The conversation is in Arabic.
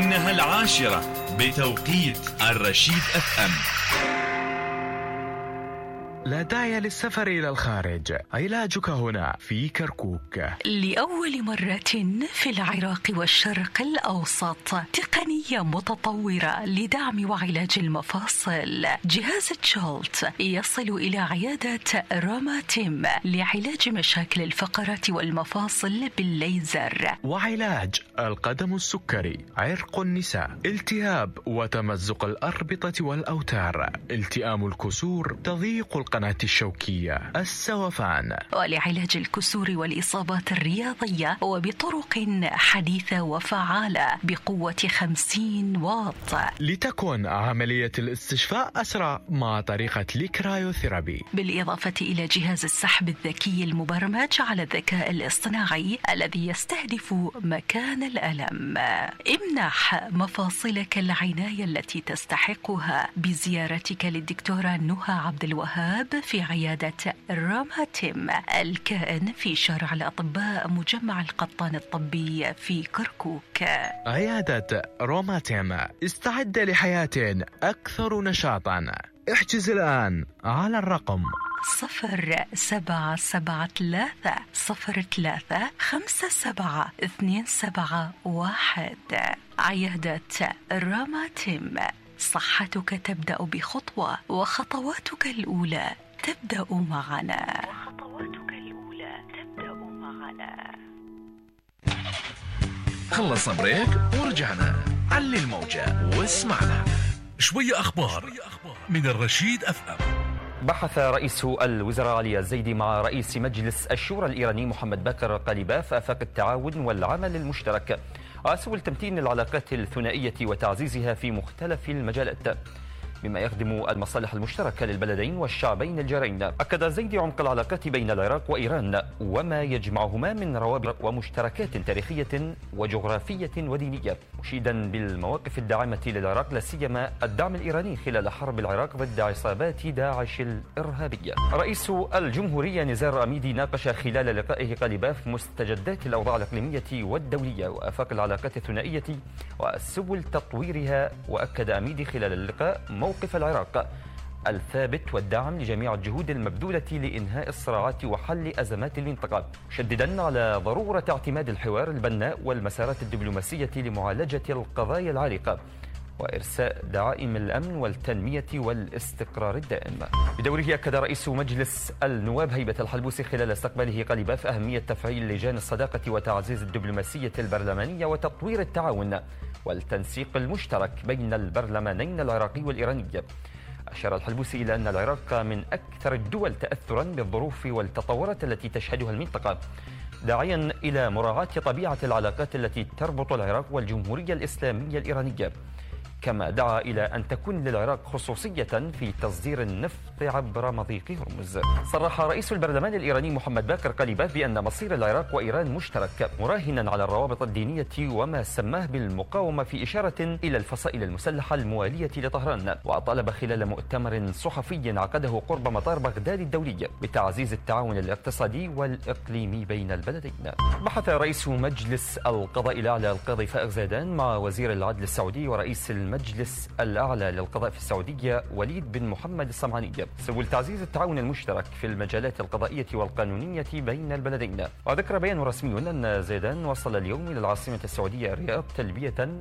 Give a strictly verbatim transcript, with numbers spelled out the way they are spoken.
إنها العاشرة بتوقيت الرشيد أف أم. لا داعي للسفر إلى الخارج، علاجك هنا في كركوك. لأول مرة في العراق والشرق الأوسط تقنية متطورة لدعم وعلاج المفاصل. جهاز تشولت يصل إلى عيادة روماتيم لعلاج مشاكل الفقرات والمفاصل بالليزر، وعلاج القدم السكري، عرق النساء، التهاب وتمزق الأربطة والأوتار، التئام الكسور، تضييق القناة الشوكية، السوفان، ولعلاج الكسور والإصابات الرياضية وبطرق حديثة وفعالة بقوة خمسين واط، لتكون عملية الاستشفاء أسرع مع طريقة الكرايوثيرابي، بالإضافة إلى جهاز السحب الذكي المبرمج على الذكاء الاصطناعي الذي يستهدف مكان الألم. امنح مفاصلك العناية التي تستحقها بزيارتك للدكتورة نهى عبد الوهاب في عيادة روماتيم الكائن في شارع الأطباء مجمع القطان الطبي في كركوك. عيادة روماتيم، استعد لحياة أكثر نشاطا. احجز الآن على الرقم صفر سبعة سبعة ثلاثة صفر ثلاثة خمسة سبعة اثنين سبعة واحد. عيادة روماتيم، صحتك تبدأ بخطوة وخطواتك الأولى تبدأ معنا. وخطواتك الأولى تبدأ معنا. خلصنا بريك ورجعنا. علي الموجة واسمعنا شوية أخبار من الرشيد أف أم. بحث رئيس الوزراء علي الزيدي مع رئيس مجلس الشورى الإيراني محمد باقر قليباف آفاق التعاون والعمل المشترك على سبل تمتين العلاقات الثنائية وتعزيزها في مختلف المجالات مما يخدم المصالح المشتركة للبلدين والشعبين الجارين. أكد الزيدي عمق العلاقات بين العراق وإيران وما يجمعهما من روابط ومشتركات تاريخية وجغرافية ودينية، مشيدا بالمواقف الداعمة للعراق لا سيما الدعم الإيراني خلال حرب العراق ضد عصابات داعش الإرهابية. رئيس الجمهورية نزار أميدي ناقش خلال لقائه قليباف مستجدات الأوضاع الإقليمية والدولية وآفاق العلاقات الثنائية وسبل تطويرها. وأكد أميدي خلال اللقاء موقف العراق الثابت والدعم لجميع الجهود المبذولة لإنهاء الصراعات وحل أزمات المنطقة، مشددا على ضرورة اعتماد الحوار البناء والمسارات الدبلوماسية لمعالجة القضايا العالقة وإرساء دعائم الأمن والتنمية والاستقرار الدائم. بدوره أكد رئيس مجلس النواب هيبة الحلبوسي خلال استقباله قليباف أهمية تفعيل لجان الصداقة وتعزيز الدبلوماسية البرلمانية وتطوير التعاون والتنسيق المشترك بين البرلمانين العراقي والإيراني. أشار الحلبوسي إلى أن العراق من أكثر الدول تأثرا بالظروف والتطورات التي تشهدها المنطقة، داعيا إلى مراعاة طبيعة العلاقات التي تربط العراق والجمهورية الإسلامية الإيرانية، كما دعا إلى أن تكون للعراق خصوصية في تصدير النفط عبر مضيق هرمز. صرح رئيس البرلمان الإيراني محمد باقر قليباف بأن مصير العراق وإيران مشترك، مراهنا على الروابط الدينية وما سماه بالمقاومة في إشارة إلى الفصائل المسلحة الموالية لطهران. وطالب خلال مؤتمر صحفي عقده قرب مطار بغداد الدولي بتعزيز التعاون الاقتصادي والإقليمي بين البلدين. بحث رئيس مجلس القضاء الأعلى القاضي فائق زيدان مع وزير العدل السعودي ورئيس المجلس الأعلى للقضاء في السعودية وليد بن محمد الصمعاني سبل تعزيز التعاون المشترك في المجالات القضائية والقانونية بين البلدين. وذكر بيان رسمي أن زيدان وصل اليوم إلى العاصمة السعودية الرياض تلبية